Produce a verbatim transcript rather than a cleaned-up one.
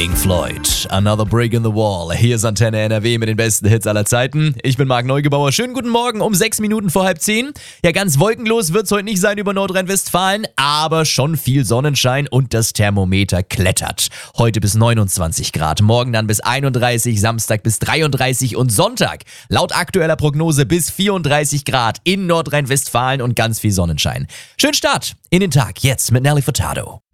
Pink Floyd, Another Brick in the Wall. Hier ist Antenne N R W mit den besten Hits aller Zeiten. Ich bin Marc Neugebauer. Schönen guten Morgen um sechs Minuten vor halb zehn. Ja, ganz wolkenlos wird es heute nicht sein über Nordrhein-Westfalen, aber schon viel Sonnenschein und das Thermometer klettert. Heute bis neunundzwanzig Grad, morgen dann bis einunddreißig, Samstag bis dreiunddreißig und Sonntag laut aktueller Prognose bis vierunddreißig Grad in Nordrhein-Westfalen und ganz viel Sonnenschein. Schönen Start in den Tag jetzt mit Nelly Furtado.